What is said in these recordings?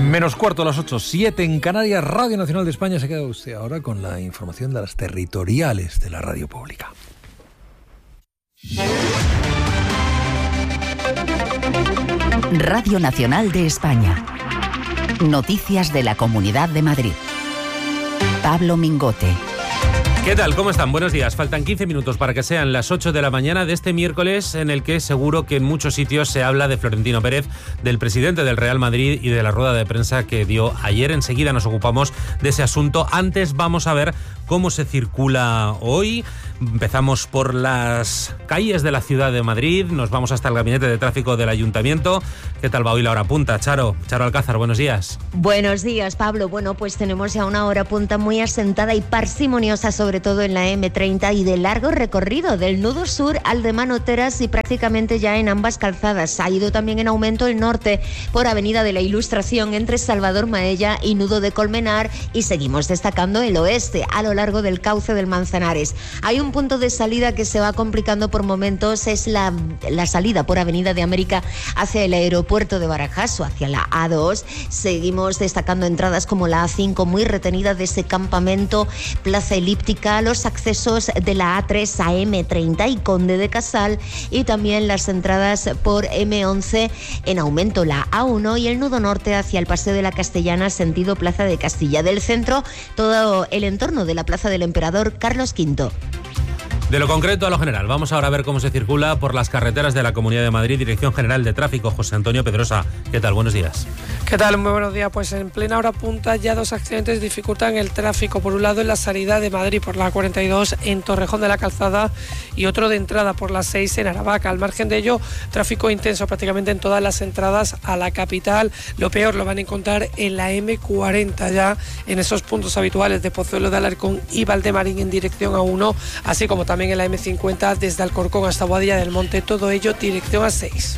Menos cuarto a las 8, 7 en Canarias, Radio Nacional de España. Se queda usted ahora con la información de las territoriales de la radio pública. Radio Nacional de España. Noticias de la Comunidad de Madrid. Pablo Mingote. ¿Qué tal? ¿Cómo están? Buenos días. Faltan 15 minutos para que sean las 8 de la mañana de este miércoles, en el que seguro que en muchos sitios se habla de Florentino Pérez, del presidente del Real Madrid y de la rueda de prensa que dio ayer. Enseguida nos ocupamos de ese asunto. Antes vamos a ver cómo se circula hoy. Empezamos por las calles de la ciudad de Madrid, nos vamos hasta el gabinete de tráfico del Ayuntamiento. ¿Qué tal va hoy la hora punta? Charo Alcázar, buenos días. Buenos días, Pablo. Bueno, pues tenemos ya una hora punta muy asentada y parsimoniosa, sobre todo en la M30, y de largo recorrido del nudo sur al de Manoteras y prácticamente ya en ambas calzadas. Ha ido también en aumento el norte por Avenida de la Ilustración entre Salvador Maella y Nudo de Colmenar, y seguimos destacando el oeste a lo largo del cauce del Manzanares. Hay un punto de salida que se va complicando por momentos, es la salida por Avenida de América hacia el aeropuerto de Barajas o hacia la A2. Seguimos destacando entradas como la A5 muy retenida de ese campamento, Plaza Elíptica, los accesos de la A3 a M30 y Conde de Casal, y también las entradas por M11 en aumento, la A1 y el nudo norte hacia el Paseo de la Castellana sentido Plaza de Castilla. Del centro, todo el entorno de la Plaza del Emperador Carlos V. De lo concreto a lo general, vamos ahora a ver cómo se circula por las carreteras de la Comunidad de Madrid. Dirección General de Tráfico, José Antonio Pedrosa. ¿Qué tal? Buenos días. ¿Qué tal? Muy buenos días. Pues en plena hora punta ya dos accidentes dificultan el tráfico. Por un lado en la salida de Madrid por la 42 en Torrejón de la Calzada y otro de entrada por la 6 en Aravaca. Al margen de ello, tráfico intenso prácticamente en todas las entradas a la capital. Lo peor lo van a encontrar en la M40 ya en esos puntos habituales de Pozuelo de Alarcón y Valdemarín en dirección A1, así como también en la M50 desde Alcorcón hasta Boadilla del Monte, todo ello dirección A6.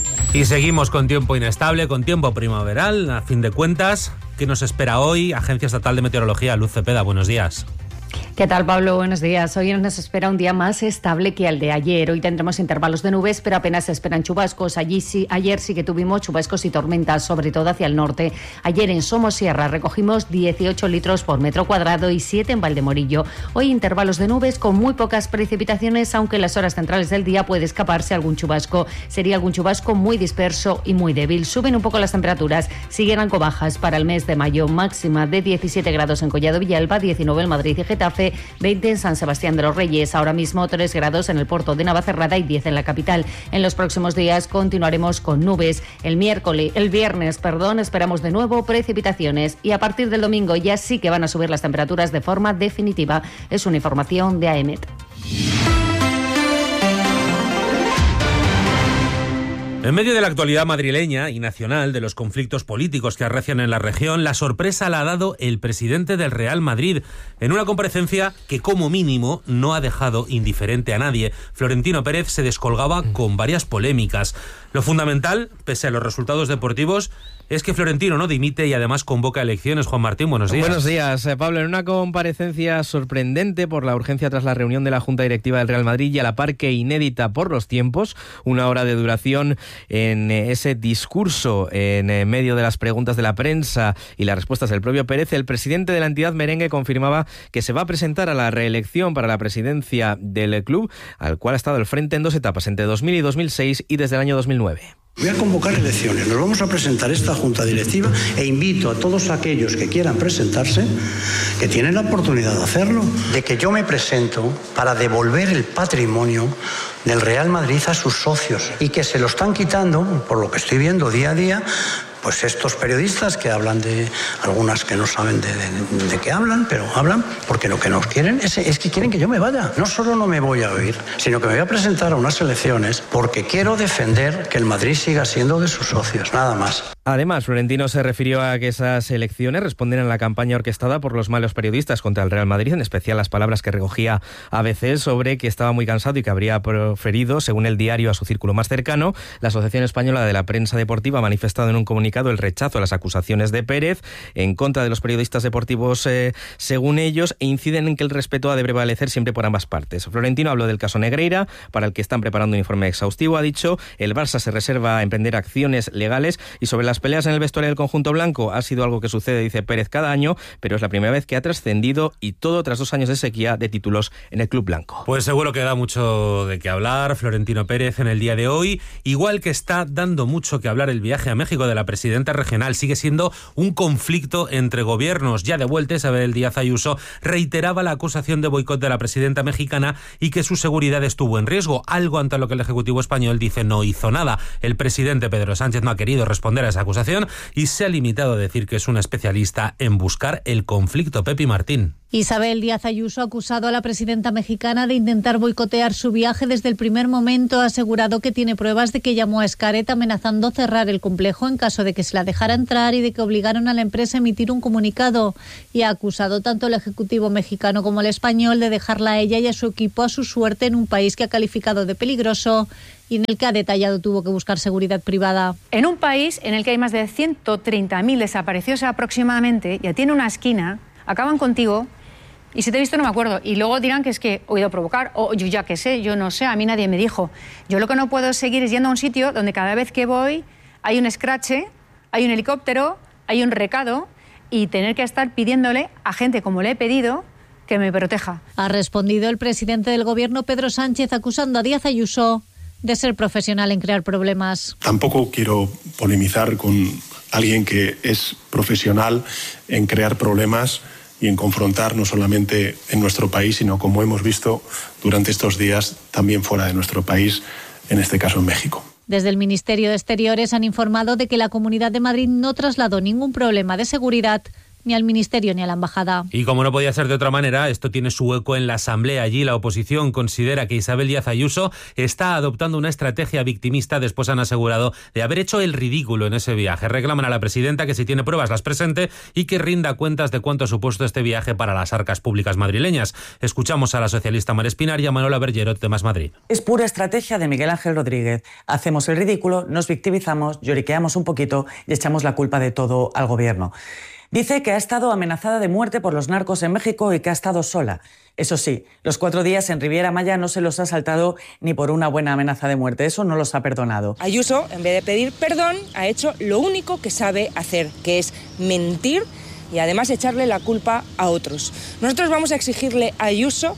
Y seguimos con tiempo inestable, con tiempo primaveral. A fin de cuentas, ¿qué nos espera hoy? Agencia Estatal de Meteorología, Luz Cepeda, buenos días. ¿Qué tal, Pablo? Buenos días. Hoy nos espera un día más estable que el de ayer. Hoy tendremos intervalos de nubes, pero apenas se esperan chubascos. Ayer sí que tuvimos chubascos y tormentas, sobre todo hacia el norte. Ayer en Somosierra recogimos 18 litros por metro cuadrado y 7 en Valdemorillo. Hoy intervalos de nubes con muy pocas precipitaciones, aunque en las horas centrales del día puede escaparse algún chubasco. Sería algún chubasco muy disperso y muy débil. Suben un poco las temperaturas, siguen algo bajas para el mes de mayo. Máxima de 17 grados en Collado Villalba, 19 en Madrid y Getafe, 20 en San Sebastián de los Reyes, ahora mismo 3 grados en el puerto de Navacerrada y 10 en la capital. En los próximos días continuaremos con nubes. El viernes, esperamos de nuevo precipitaciones y a partir del domingo ya sí que van a subir las temperaturas de forma definitiva. Es una información de AEMET. En medio de la actualidad madrileña y nacional, de los conflictos políticos que arrecian en la región, la sorpresa la ha dado el presidente del Real Madrid en una comparecencia que como mínimo no ha dejado indiferente a nadie. Florentino Pérez se descolgaba con varias polémicas. Lo fundamental, pese a los resultados deportivos, es que Florentino no dimite y además convoca elecciones. Juan Martín, buenos días. Buenos días, Pablo. En una comparecencia sorprendente por la urgencia tras la reunión de la Junta Directiva del Real Madrid y a la par que inédita por los tiempos, una hora de duración en ese discurso en medio de las preguntas de la prensa y las respuestas del propio Pérez, el presidente de la entidad merengue confirmaba que se va a presentar a la reelección para la presidencia del club, al cual ha estado al frente en dos etapas, entre 2000 y 2006 y desde el año 2009. Voy a convocar elecciones, nos vamos a presentar esta junta directiva e invito a todos aquellos que quieran presentarse, que tienen la oportunidad de hacerlo, de que yo me presento para devolver el patrimonio del Real Madrid a sus socios y que se lo están quitando, por lo que estoy viendo día a día, pues estos periodistas que hablan de, algunas que no saben de qué hablan, pero hablan porque lo que nos quieren es que quieren que yo me vaya. No solo no me voy a oír, sino que me voy a presentar a unas elecciones porque quiero defender que el Madrid siga siendo de sus socios, nada más. Además, Florentino se refirió a que esas elecciones responden a la campaña orquestada por los malos periodistas contra el Real Madrid, en especial las palabras que recogía ABC sobre que estaba muy cansado y que habría proferido, según el diario, a su círculo más cercano. La Asociación Española de la Prensa Deportiva ha manifestado en un comunicado el rechazo a las acusaciones de Pérez en contra de los periodistas deportivos, según ellos, e inciden en que el respeto ha de prevalecer siempre por ambas partes. Florentino habló del caso Negreira, para el que están preparando un informe exhaustivo. Ha dicho, el Barça se reserva a emprender acciones legales y sobre las Las peleas en el vestuario del conjunto blanco ha sido algo que sucede, dice Pérez, cada año, pero es la primera vez que ha trascendido, y todo tras 2 años de sequía de títulos en el club blanco. Pues seguro que da mucho de qué hablar Florentino Pérez en el día de hoy, igual que está dando mucho que hablar el viaje a México de la presidenta regional. Sigue siendo un conflicto entre gobiernos. Ya de vuelta, Isabel Díaz Ayuso reiteraba la acusación de boicot de la presidenta mexicana y que su seguridad estuvo en riesgo, algo ante lo que el Ejecutivo español dice no hizo nada. El presidente Pedro Sánchez no ha querido responder a esa acusación y se ha limitado a decir que es un especialista en buscar el conflicto. Pepi Martín. Isabel Díaz Ayuso ha acusado a la presidenta mexicana de intentar boicotear su viaje desde el primer momento. Ha asegurado que tiene pruebas de que llamó a Xcaret amenazando cerrar el complejo en caso de que se la dejara entrar y de que obligaron a la empresa a emitir un comunicado. Y ha acusado tanto el Ejecutivo mexicano como el español de dejarla a ella y a su equipo a su suerte en un país que ha calificado de peligroso y en el que ha detallado tuvo que buscar seguridad privada. En un país en el que hay más de 130.000 desaparecidos aproximadamente, ya tiene una esquina, acaban contigo. Y si te he visto no me acuerdo. Y luego dirán que es que he ido a provocar, o yo ya qué sé, yo no sé, a mí nadie me dijo. Yo lo que no puedo seguir es yendo a un sitio donde cada vez que voy hay un escrache, hay un helicóptero, hay un recado, y tener que estar pidiéndole a gente como le he pedido que me proteja. Ha respondido el presidente del gobierno, Pedro Sánchez, acusando a Díaz Ayuso de ser profesional en crear problemas. Tampoco quiero polemizar con alguien que es profesional en crear problemas y en confrontar no solamente en nuestro país, sino como hemos visto durante estos días también fuera de nuestro país, en este caso en México. Desde el Ministerio de Exteriores han informado de que la Comunidad de Madrid no trasladó ningún problema de seguridad ni al Ministerio ni a la Embajada. Y como no podía ser de otra manera, esto tiene su eco en la Asamblea. Allí la oposición considera que Isabel Díaz Ayuso está adoptando una estrategia victimista. Después han asegurado de haber hecho el ridículo en ese viaje. Reclaman a la presidenta que si tiene pruebas las presente y que rinda cuentas de cuánto ha supuesto este viaje para las arcas públicas madrileñas. Escuchamos a la socialista Mar Espinar y a Manuela Bergerot de Más Madrid. Es pura estrategia de Miguel Ángel Rodríguez. Hacemos el ridículo, nos victimizamos, lloriqueamos un poquito y echamos la culpa de todo al gobierno. Dice que ha estado amenazada de muerte por los narcos en México y que ha estado sola. Eso sí, los 4 días en Riviera Maya no se los ha saltado ni por una buena amenaza de muerte. Eso no los ha perdonado. Ayuso, en vez de pedir perdón, ha hecho lo único que sabe hacer, que es mentir y además echarle la culpa a otros. Nosotros vamos a exigirle a Ayuso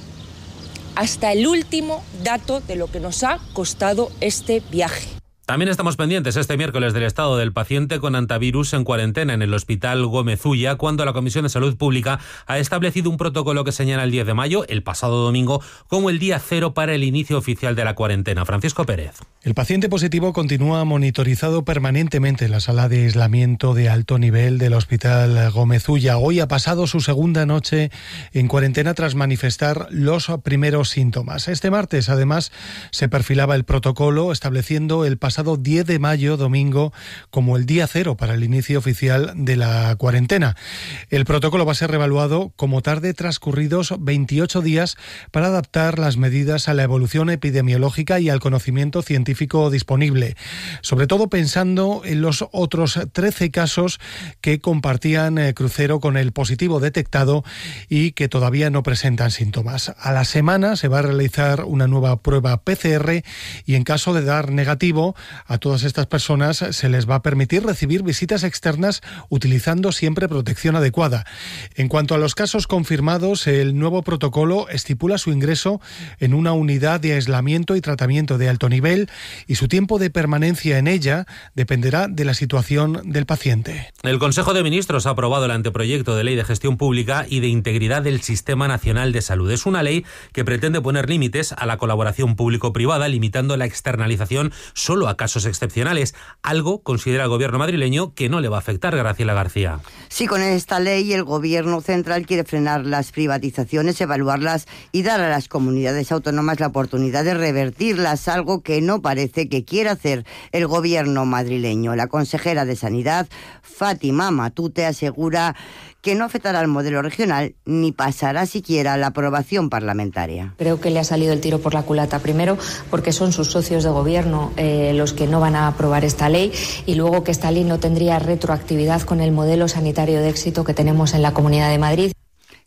hasta el último dato de lo que nos ha costado este viaje. También estamos pendientes este miércoles del estado del paciente con antivirus en cuarentena en el Hospital Gómez Ulla, cuando la Comisión de Salud Pública ha establecido un protocolo que señala el 10 de mayo, el pasado domingo, como el día cero para el inicio oficial de la cuarentena. Francisco Pérez. El paciente positivo continúa monitorizado permanentemente en la sala de aislamiento de alto nivel del Hospital Gómez Ulla. Hoy ha pasado su segunda noche en cuarentena tras manifestar los primeros síntomas. Este martes, además, se perfilaba el protocolo estableciendo el pasado 10 de mayo, domingo, como el día cero para el inicio oficial de la cuarentena. El protocolo va a ser revaluado como tarde transcurridos 28 días para adaptar las medidas a la evolución epidemiológica y al conocimiento científico disponible, sobre todo pensando en los otros 13 casos que compartían crucero con el positivo detectado y que todavía no presentan síntomas. A la semana se va a realizar una nueva prueba PCR y en caso de dar negativo, a todas estas personas se les va a permitir recibir visitas externas utilizando siempre protección adecuada. En cuanto a los casos confirmados, el nuevo protocolo estipula su ingreso en una unidad de aislamiento y tratamiento de alto nivel y su tiempo de permanencia en ella dependerá de la situación del paciente. El Consejo de Ministros ha aprobado el anteproyecto de ley de gestión pública y de integridad del Sistema Nacional de Salud. Es una ley que pretende poner límites a la colaboración público-privada, limitando la externalización solo a casos excepcionales, algo, considera el gobierno madrileño, que no le va a afectar. Graciela García. Sí, con esta ley el gobierno central quiere frenar las privatizaciones, evaluarlas y dar a las comunidades autónomas la oportunidad de revertirlas, algo que no parece que quiera hacer el gobierno madrileño. La consejera de Sanidad, Fátima Matute, asegura que no afectará al modelo regional ni pasará siquiera a la aprobación parlamentaria. Creo que le ha salido el tiro por la culata, primero porque son sus socios de gobierno los que no van a aprobar esta ley, y luego que esta ley no tendría retroactividad con el modelo sanitario de éxito que tenemos en la Comunidad de Madrid.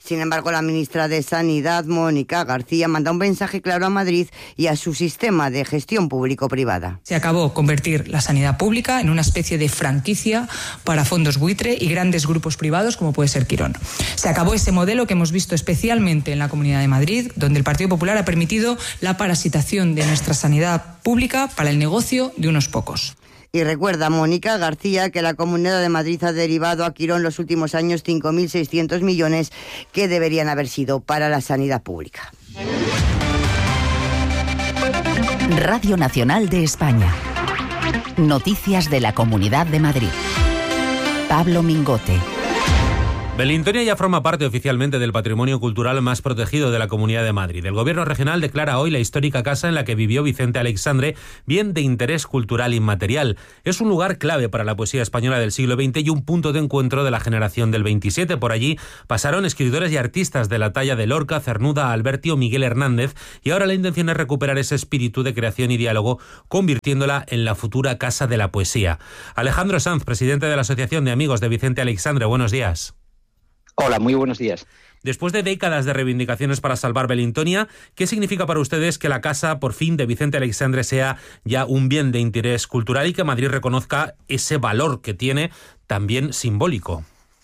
Sin embargo, la ministra de Sanidad, Mónica García, manda un mensaje claro a Madrid y a su sistema de gestión público-privada. Se acabó convertir la sanidad pública en una especie de franquicia para fondos buitre y grandes grupos privados como puede ser Quirón. Se acabó ese modelo que hemos visto especialmente en la Comunidad de Madrid, donde el Partido Popular ha permitido la parasitación de nuestra sanidad pública para el negocio de unos pocos. Y recuerda Mónica García que la Comunidad de Madrid ha derivado a Quirón los últimos años 5.600 millones que deberían haber sido para la sanidad pública. Radio Nacional de España. Noticias de la Comunidad de Madrid. Pablo Mingote. Belintonia ya forma parte oficialmente del patrimonio cultural más protegido de la Comunidad de Madrid. El Gobierno regional declara hoy la histórica casa en la que vivió Vicente Aleixandre bien de interés cultural inmaterial. Es un lugar clave para la poesía española del siglo XX y un punto de encuentro de la generación del 27. Por allí pasaron escritores y artistas de la talla de Lorca, Cernuda, Alberti o Miguel Hernández, y ahora la intención es recuperar ese espíritu de creación y diálogo, convirtiéndola en la futura Casa de la Poesía. Alejandro Sanz, presidente de la Asociación de Amigos de Vicente Aleixandre, buenos días. Hola, muy buenos días. Después de décadas de reivindicaciones para salvar Belintonia, ¿qué significa para ustedes que la casa, por fin, de Vicente Aleixandre sea ya un bien de interés cultural y que Madrid reconozca ese valor que tiene, también simbólico?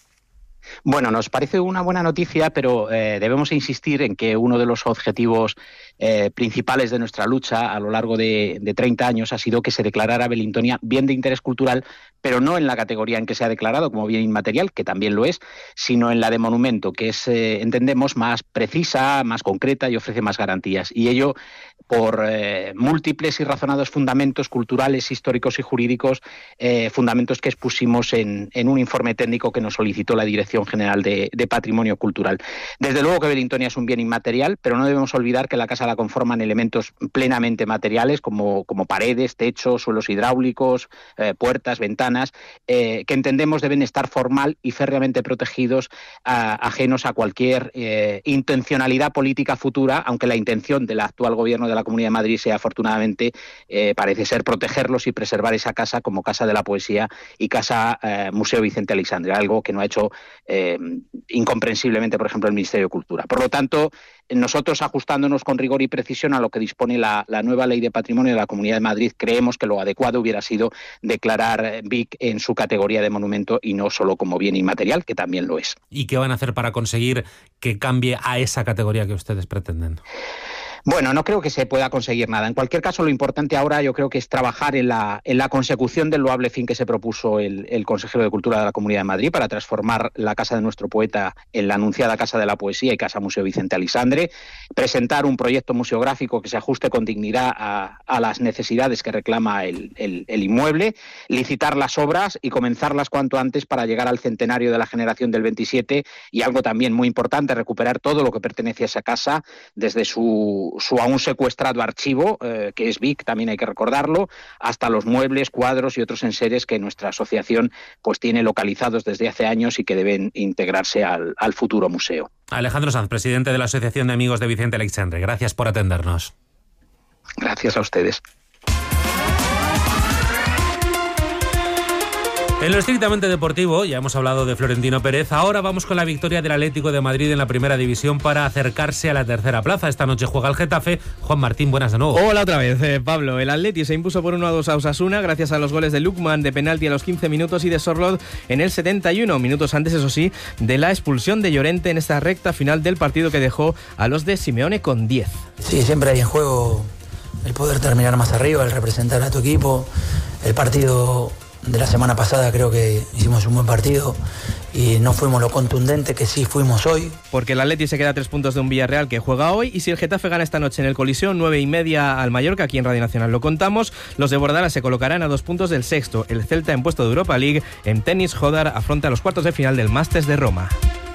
Bueno, nos parece una buena noticia, pero debemos insistir en que uno de los objetivos principales de nuestra lucha a lo largo de 30 años ha sido que se declarara Belintonia bien de interés cultural, pero no en la categoría en que se ha declarado como bien inmaterial, que también lo es, sino en la de monumento, que es, entendemos, más precisa, más concreta y ofrece más garantías. Y ello por múltiples y razonados fundamentos culturales, históricos y jurídicos, fundamentos que expusimos en un informe técnico que nos solicitó la Dirección General de Patrimonio Cultural. Desde luego que Belintonia es un bien inmaterial, pero no debemos olvidar que la casa la conforman elementos plenamente materiales como paredes, techos, suelos hidráulicos, puertas, ventanas, que entendemos deben estar formal y férreamente protegidos, ajenos a cualquier intencionalidad política futura, aunque la intención del actual gobierno de la Comunidad de Madrid sea, afortunadamente, parece ser protegerlos y preservar esa casa como Casa de la Poesía y Casa Museo Vicente Aleixandre, algo que no ha hecho incomprensiblemente, por ejemplo, el Ministerio de Cultura. Por lo tanto, nosotros, ajustándonos con rigor y precisión a lo que dispone la nueva Ley de Patrimonio de la Comunidad de Madrid, creemos que lo adecuado hubiera sido declarar Vic en su categoría de monumento y no solo como bien inmaterial, que también lo es. ¿Y qué van a hacer para conseguir que cambie a esa categoría que ustedes pretenden? Bueno, no creo que se pueda conseguir nada. En cualquier caso, lo importante ahora yo creo que es trabajar en la consecución del loable fin que se propuso el consejero de Cultura de la Comunidad de Madrid para transformar la casa de nuestro poeta en la anunciada Casa de la Poesía y Casa Museo Vicente Aleixandre, presentar un proyecto museográfico que se ajuste con dignidad a las necesidades que reclama el inmueble, licitar las obras y comenzarlas cuanto antes para llegar al centenario de la generación del 27 y algo también muy importante, recuperar todo lo que pertenece a esa casa desde su aún secuestrado archivo, que es Vic, también hay que recordarlo, hasta los muebles, cuadros y otros enseres que nuestra asociación pues tiene localizados desde hace años y que deben integrarse al futuro museo. Alejandro Sanz, presidente de la Asociación de Amigos de Vicente Aleixandre, gracias por atendernos. Gracias a ustedes. En lo estrictamente deportivo, ya hemos hablado de Florentino Pérez, ahora vamos con la victoria del Atlético de Madrid en la primera división para acercarse a la tercera plaza. Esta noche juega el Getafe. Juan Martín, buenas de nuevo. Hola otra vez, Pablo. El Atleti se impuso por 1-2 a Osasuna gracias a los goles de Lukman de penalti a los 15 minutos y de Sorloth en el 71, minutos antes, eso sí, de la expulsión de Llorente en esta recta final del partido que dejó a los de Simeone con 10. Sí, siempre hay en juego el poder terminar más arriba, el representar a tu equipo. El partido de la semana pasada creo que hicimos un buen partido y no fuimos lo contundente que sí fuimos hoy. Porque el Atleti se queda a 3 puntos de un Villarreal que juega hoy, y si el Getafe gana esta noche en el Colisión, 9:30 al Mallorca, aquí en Radio Nacional lo contamos, los de Bordala se colocarán a 2 puntos del sexto. El Celta, en puesto de Europa League. En tenis, Jodar afronta los cuartos de final del Masters de Roma.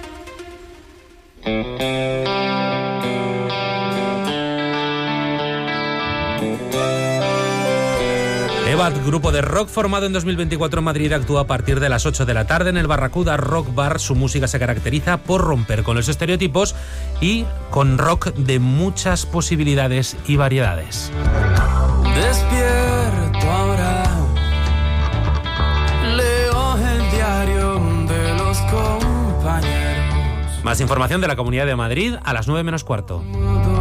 EVAT, grupo de rock formado en 2024 en Madrid, actúa a partir de las 8 de la tarde en el Barracuda Rock Bar. Su música se caracteriza por romper con los estereotipos y con rock de muchas posibilidades y variedades. Despierto ahora, leo el diario de los compañeros. Más información de la Comunidad de Madrid a las 9 menos cuarto.